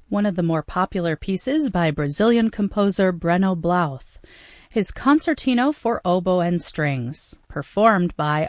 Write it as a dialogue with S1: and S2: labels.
S1: one of the more popular pieces by Brazilian composer Breno Blauth, his Concertino for Oboe and Strings, performed by